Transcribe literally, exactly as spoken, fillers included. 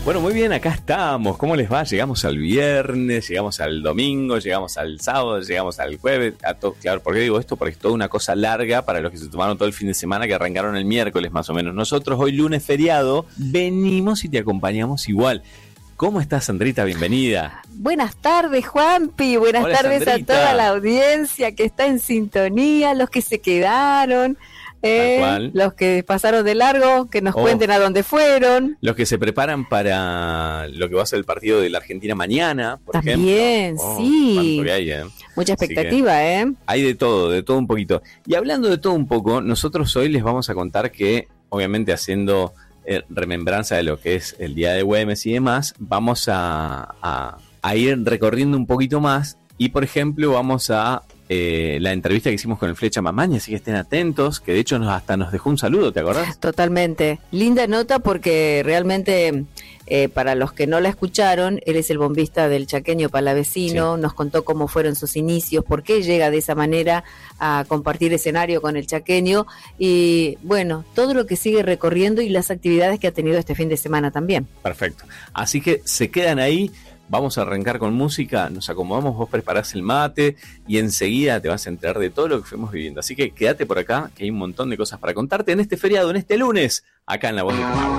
Bueno, muy bien, acá estamos. ¿Cómo les va? Llegamos al viernes, llegamos al domingo, llegamos al sábado, llegamos al jueves. A todo, claro, ¿por qué digo esto? Porque es toda una cosa larga para los que se tomaron todo el fin de semana, que arrancaron el miércoles más o menos. Nosotros hoy lunes feriado venimos y te acompañamos igual. ¿Cómo estás, Sandrita? Bienvenida. Buenas tardes, Juanpi. Buenas Hola, tardes Sandrita. a toda la audiencia que está en sintonía, los que se quedaron, eh, los que pasaron de largo, que nos Oh. cuenten a dónde fueron. Los que se preparan para lo que va a ser el partido de la Argentina mañana, por También, ejemplo. Oh, sí. cuánto que hay, ¿eh? Mucha Así expectativa, que ¿eh? hay de todo, de todo un poquito. Y hablando de todo un poco, nosotros hoy les vamos a contar que, obviamente haciendo eh, remembranza de lo que es el Día de Güemes y demás, vamos a, a, a ir recorriendo un poquito más y, por ejemplo, vamos a eh, la entrevista que hicimos con el Flecha Mamaña, así que estén atentos, que de hecho nos, hasta nos dejó un saludo, ¿te acordás? Totalmente. Linda nota porque realmente, eh, para los que no la escucharon, él es el bombista del Chaqueño Palavecino, sí. Nos contó cómo fueron sus inicios, por qué llega de esa manera a compartir escenario con el Chaqueño y, bueno, todo lo que sigue recorriendo y las actividades que ha tenido este fin de semana también. Perfecto. Así que se quedan ahí. Vamos a arrancar con música, nos acomodamos, vos preparás el mate y enseguida te vas a enterar de todo lo que fuimos viviendo. Así que quédate por acá, que hay un montón de cosas para contarte en este feriado, en este lunes, acá en La Voz de Tu Mago.